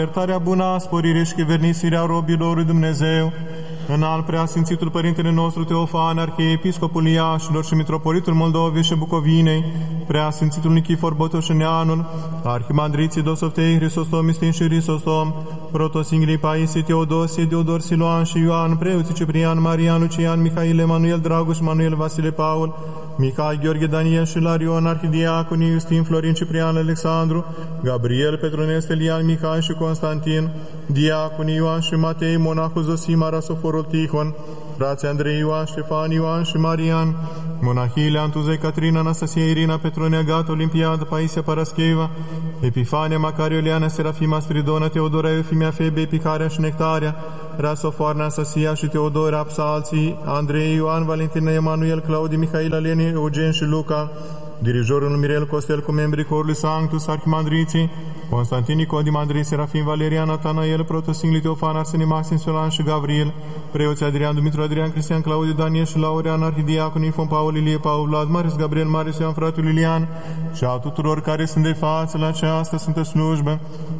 Iertarea bună, sporirea și chivernisirea robilor lui Dumnezeu, în al preasfințitul Părintele nostru Teofan, Arhiepiscopul Iașilor și Mitropolitul Moldovei și Bucovinei, preasfințitul Nichifor Botoșeneanul, Arhimandriții Dosoftei, Hristostom, Mistin și Hristostom, Protosingrii Paisie, Teodosie, Deodor, Siloan și Ioan, preoții Ciprian, Marian, Lucian, Mihail, Emanuel, Dragoș, Manuel, Vasile, Paul, Mihai, Gheorghe, Daniel și Larion, Arhidiaconii, Iustin, Florin, Ciprian, Alexandru, Gabriel, Petronel, Stelian, Mihai și Constantin, Diaconii Ioan și Matei, monahul Zosim, Arasoforul Tihon, frații Andrei, Ioan, Ștefan, Ioan și Marian, monahile Antuzei, Catrina, Anastasia, Irina, Petronia, Agata, Olimpiada, Paisia, Parascheva, Epifania, Macario, Iuliana, Serafima, Spiridona, Teodora, Eufimia, Febe, Epicaria și Nectaria, Rasofoarna, Anastasia și Teodora, Apsalții, Andrei, Ioan, Valentina, Emanuel, Claudi, Mihail, Aleni, Eugen și Luca, dirijorul Mirel Costel cu membrii corului Sanctus, Arhimandriții, Constantin, Nicodim, Andrei, Serafim, Valerian, Natanael, Protosingli, Teofan, Arsenie, Maxim, Solan și Gavril, preoții Adrian, Dumitru, Adrian, Cristian, Claudiu, Daniel și Laurean, Arhidiacon, Ifon, Paul, Ilie, Paul, Vlad, Marius, Gabriel, Marius, Ioan, fratul Lilian și a tuturor care sunt de față la această sfântă slujbă,